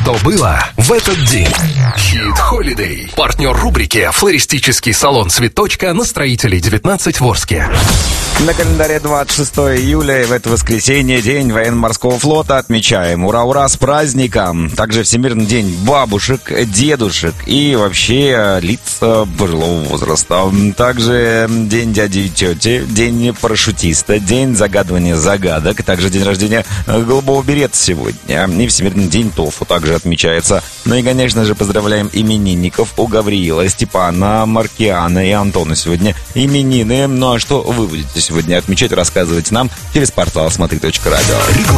что было в этот день. Хит Холидей. Партнер рубрики «Флористический салон Цветочка» на Строителей 19 в Орске. На календаре 26 июля, и в это воскресенье День военно-морского флота отмечаем. Ура-ура, с праздником! Также Всемирный день бабушек, дедушек и вообще лиц пожилого возраста. Также День дяди и тети, День парашютиста, День загадывания загадок, также день рождения голубого берета сегодня. И Всемирный день тофу также отмечается. Ну и, конечно же, поздравляем именинников. У Гавриила, Степана, Маркиана и Антона сегодня именины. Ну а что вы будете сегодня отмечать, рассказывайте нам через портал смотри.радио.